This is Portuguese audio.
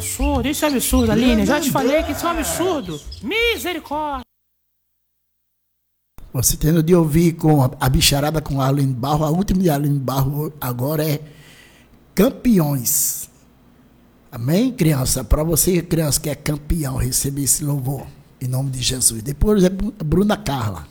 isso é absurdo, Aline. Já te falei que isso é um absurdo. Misericórdia. Você tendo de ouvir com a bicharada com a Aline Barro, a última de Aline Barro agora é Campeões. Amém, criança? Para você, criança que é campeão, receber esse louvor em nome de Jesus. Depois é Bruna Carla.